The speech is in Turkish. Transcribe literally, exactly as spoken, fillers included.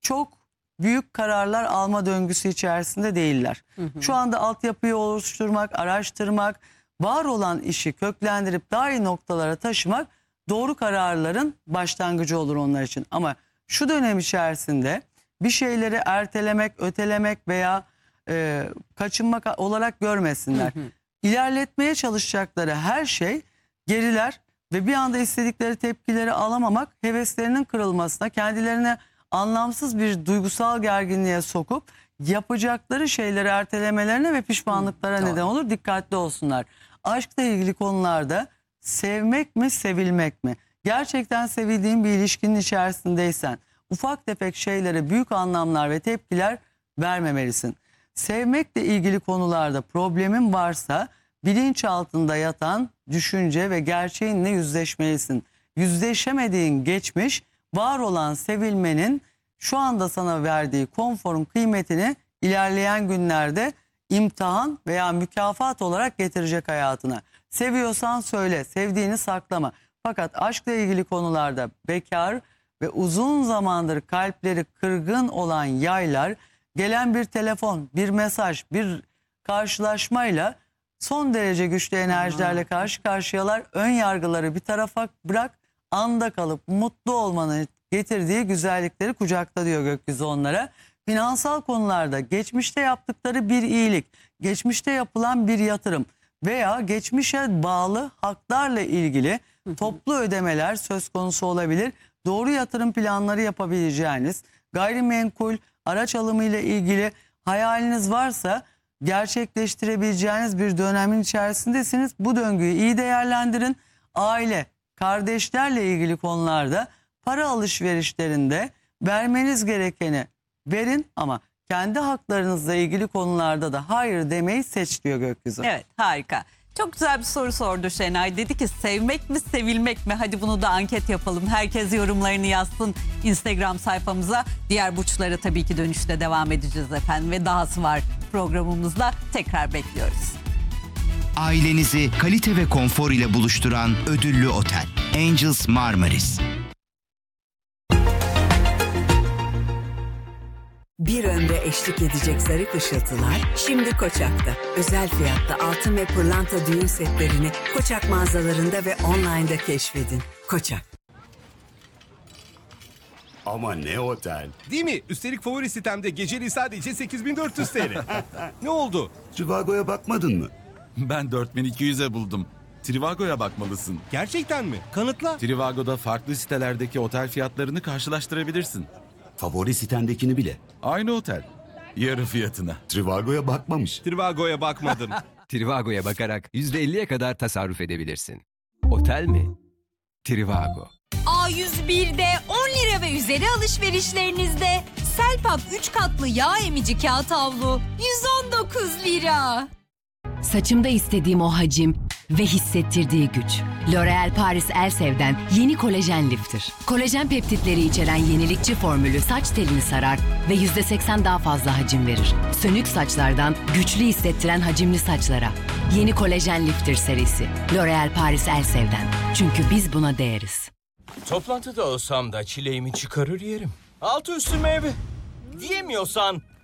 çok büyük kararlar alma döngüsü içerisinde değiller. Hı hı. Şu anda altyapıyı oluşturmak, araştırmak, var olan işi köklendirip daha iyi noktalara taşımak doğru kararların başlangıcı olur onlar için. Ama şu dönem içerisinde bir şeyleri ertelemek, ötelemek veya e, kaçınmak olarak görmesinler. Hı hı. İlerletmeye çalışacakları her şey geriler ve bir anda istedikleri tepkileri alamamak, heveslerinin kırılmasına, kendilerine anlamsız bir duygusal gerginliğe sokup yapacakları şeyleri ertelemelerine ve pişmanlıklara Hı, neden olur. Dikkatli olsunlar. Aşkla ilgili konularda sevmek mi, sevilmek mi? Gerçekten sevildiğin bir ilişkinin içerisindeysen ufak tefek şeylere büyük anlamlar ve tepkiler vermemelisin. Sevmekle ilgili konularda problemin varsa bilinçaltında yatan düşünce ve gerçeğinle yüzleşmelisin. Yüzleşemediğin geçmiş, var olan sevilmenin şu anda sana verdiği konforun kıymetini ilerleyen günlerde imtihan veya mükafat olarak getirecek hayatına. Seviyorsan söyle, sevdiğini saklama. Fakat aşkla ilgili konularda bekar ve uzun zamandır kalpleri kırgın olan yaylar, gelen bir telefon, bir mesaj, bir karşılaşmayla son derece güçlü enerjilerle karşı karşıyalar. Ön yargıları bir tarafa bırak, anda kalıp mutlu olmanın getirdiği güzellikleri kucakla diyor gökyüzü onlara. Finansal konularda geçmişte yaptıkları bir iyilik, geçmişte yapılan bir yatırım veya geçmişe bağlı haklarla ilgili toplu ödemeler söz konusu olabilir. Doğru yatırım planları yapabileceğiniz, gayrimenkul, araç alımı ile ilgili hayaliniz varsa gerçekleştirebileceğiniz bir dönemin içerisindesiniz. Bu döngüyü iyi değerlendirin. Aile, kardeşlerle ilgili konularda para alışverişlerinde vermeniz gerekeni verin ama kendi haklarınızla ilgili konularda da hayır demeyi seç diyor gökyüzü. Evet, harika. Çok güzel bir soru sordu Şenay. Dedi ki sevmek mi, sevilmek mi? Hadi bunu da anket yapalım. Herkes yorumlarını yazsın Instagram sayfamıza. Diğer burçlara tabii ki dönüşte devam edeceğiz efendim. Ve dahası var programımızda. Tekrar bekliyoruz. Ailenizi kalite ve konfor ile buluşturan ödüllü otel Angels Marmaris. Bir ömre eşlik edecek zarif ışıltılar şimdi Koçak'ta. Özel fiyatta altın ve pırlanta düğün setlerini Koçak mağazalarında ve online'da keşfedin. Koçak. Ama ne otel? Değil mi? Üstelik favori sitemde geceliği sadece sekiz bin dört yüz T L. Ne oldu? Trivago'ya bakmadın mı? Ben dört bin iki yüze buldum. Trivago'ya bakmalısın. Gerçekten mi? Kanıtla. Trivago'da farklı sitelerdeki otel fiyatlarını karşılaştırabilirsin. Favori sitendekini bile. Aynı otel. Yarı fiyatına. Trivago'ya bakmamış. Trivago'ya bakmadım. Trivago'ya bakarak yüzde elliye kadar tasarruf edebilirsin. Otel mi? Trivago. A yüz bir'de on lira ve üzeri alışverişlerinizde Selpak üç katlı yağ emici kağıt havlu yüz on dokuz lira. Saçımda istediğim o hacim ve hissettirdiği güç. L'Oréal Paris Elsev'den yeni kolajen lifter. Kolajen peptitleri içeren yenilikçi formülü saç telini sarar ve yüzde seksen daha fazla hacim verir. Sönük saçlardan güçlü hissettiren hacimli saçlara. Yeni kolajen lifter serisi. L'Oréal Paris Elsev'den. Çünkü biz buna değeriz. Toplantıda olsam da çileğimi çıkarır yerim. Altı üstü meyve. Diyemiyorsan